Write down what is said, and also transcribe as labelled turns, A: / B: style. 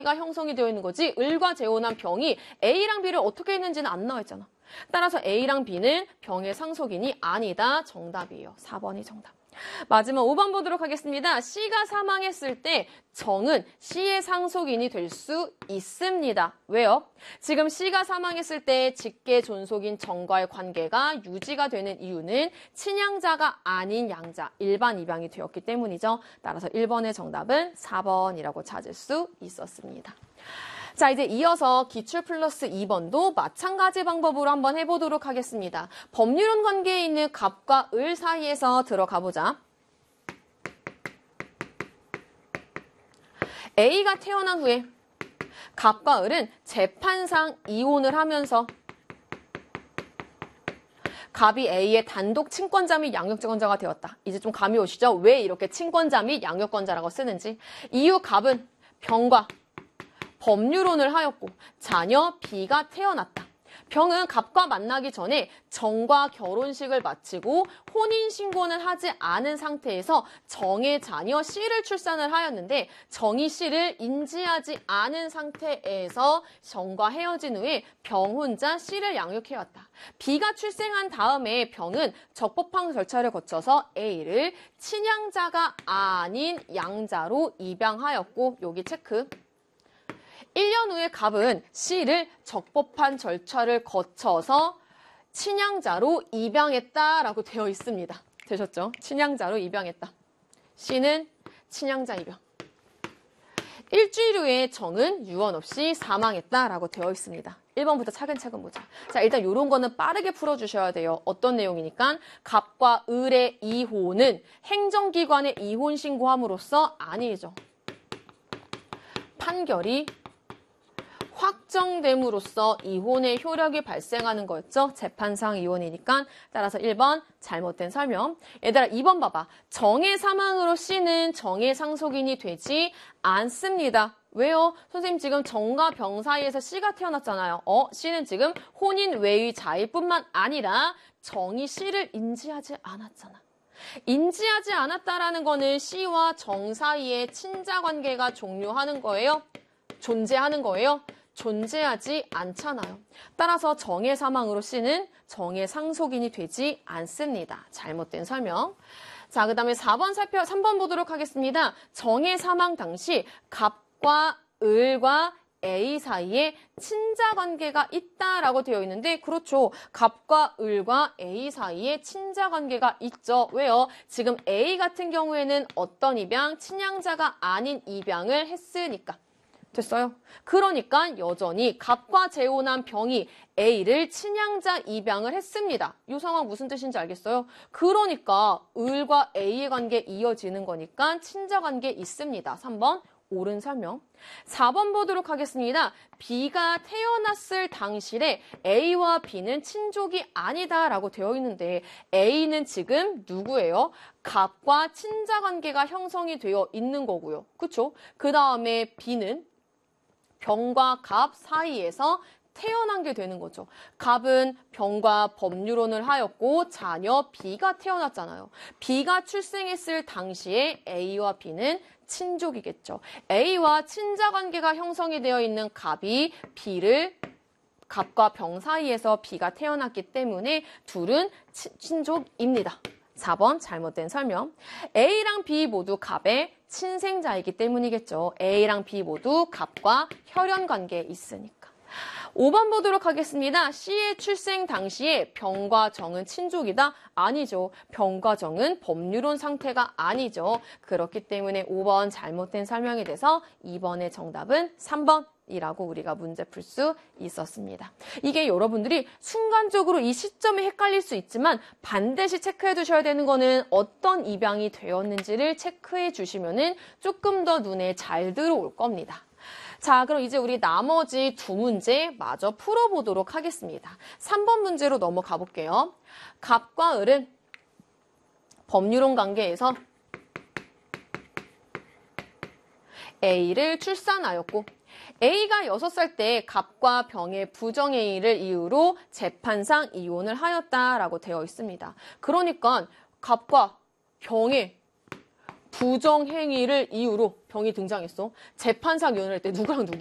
A: 가 형성이 되어 있는 거지 을과 재혼한 병이 A랑 B를 어떻게 했는지는 안 나와 있잖아. 따라서 A랑 B는 병의 상속인이 아니다. 정답이에요. 4번이 정답. 마지막 5번 보도록 하겠습니다. C가 사망했을 때 정은 C의 상속인이 될 수 있습니다. 왜요? 지금 C가 사망했을 때 직계 존속인 정과의 관계가 유지가 되는 이유는 친양자가 아닌 양자, 일반 입양이 되었기 때문이죠. 따라서 1번의 정답은 4번이라고 찾을 수 있었습니다. 자, 이제 이어서 기출 플러스 2번도 마찬가지 방법으로 한번 해보도록 하겠습니다. 법률론 관계에 있는 갑과 을 사이에서 들어가 보자. A가 태어난 후에 갑과 을은 재판상 이혼을 하면서 갑이 A의 단독 친권자 및 양육권자가 되었다. 이제 좀 감이 오시죠? 왜 이렇게 친권자 및 양육권자라고 쓰는지. 이후 갑은 병과 법률혼을 하였고 자녀 B가 태어났다. 병은 갑과 만나기 전에 정과 결혼식을 마치고 혼인신고는 하지 않은 상태에서 정의 자녀 C를 출산을 하였는데 정이 C를 인지하지 않은 상태에서 정과 헤어진 후에 병 혼자 C를 양육해왔다. B가 출생한 다음에 병은 적법한 절차를 거쳐서 A를 친양자가 아닌 양자로 입양하였고 여기 체크. 1년 후에 갑은 C를 적법한 절차를 거쳐서 친양자로 입양했다라고 되어 있습니다. 되셨죠? 친양자로 입양했다. C는 친양자 입양. 일주일 후에 정은 유언 없이 사망했다라고 되어 있습니다. 1번부터 차근차근 보자. 자, 일단 이런 거는 빠르게 풀어주셔야 돼요. 어떤 내용이니까 갑과 을의 이혼은 행정기관에 이혼 신고함으로써 아니죠. 판결이 확정됨으로써 이혼의 효력이 발생하는 거였죠. 재판상 이혼이니까. 따라서 1번 잘못된 설명. 얘들아 2번 봐봐. 정의 사망으로 C는 정의 상속인이 되지 않습니다. 왜요? 선생님 지금 정과 병 사이에서 C가 태어났잖아요. C는 지금 혼인 외의 자일 뿐만 아니라 정이 C를 인지하지 않았잖아. 인지하지 않았다라는 거는 C와 정 사이에 친자 관계가 종료하는 거예요? 존재하는 거예요? 존재하지 않잖아요. 따라서 정의 사망으로 C는 정의 상속인이 되지 않습니다. 잘못된 설명. 자, 그 다음에 3번 보도록 하겠습니다. 정의 사망 당시 갑과 을과 A 사이에 친자 관계가 있다라고 되어 있는데 그렇죠. 갑과 을과 A 사이에 친자 관계가 있죠. 왜요? 지금 A 같은 경우에는 어떤 입양? 친양자가 아닌 입양을 했으니까. 됐어요? 그러니까 여전히 갑과 재혼한 병이 A를 친양자 입양을 했습니다. 이 상황 무슨 뜻인지 알겠어요? 그러니까 을과 A의 관계 이어지는 거니까 친자 관계 있습니다. 3번 옳은 설명. 4번 보도록 하겠습니다. B가 태어났을 당시에 A와 B는 친족이 아니다라고 되어 있는데 A는 지금 누구예요? 갑과 친자 관계가 형성이 되어 있는 거고요. 그렇죠? 그 다음에 B는 병과 갑 사이에서 태어난 게 되는 거죠. 갑은 병과 법률혼을 하였고 자녀 B가 태어났잖아요. B가 출생했을 당시에 A와 B는 친족이겠죠. A와 친자 관계가 형성이 되어 있는 갑이 B를 갑과 병 사이에서 B가 태어났기 때문에 둘은 친족입니다. 4번 잘못된 설명. A랑 B 모두 갑의 친생자이기 때문이겠죠. A랑 B 모두 갑과 혈연 관계에 있으니까. 5번 보도록 하겠습니다. C의 출생 당시에 병과 정은 친족이다? 아니죠. 병과 정은 법률혼 상태가 아니죠. 그렇기 때문에 5번 잘못된 설명이 돼서 2번의 정답은 3번. 이라고 우리가 문제 풀 수 있었습니다. 이게 여러분들이 순간적으로 이 시점에 헷갈릴 수 있지만 반드시 체크해 두셔야 되는 거는 어떤 입양이 되었는지를 체크해 주시면은 조금 더 눈에 잘 들어올 겁니다. 자, 그럼 이제 우리 나머지 두 문제 마저 풀어보도록 하겠습니다. 3번 문제로 넘어가 볼게요. 갑과 을은 법률혼 관계에서 A를 출산하였고 A가 6살 때 갑과 병의 부정행위를 이유로 재판상 이혼을 하였다라고 되어 있습니다. 그러니까 갑과 병의 부정행위를 이유로 병이 등장했어. 재판상 이혼을 할 때 누구랑 누구?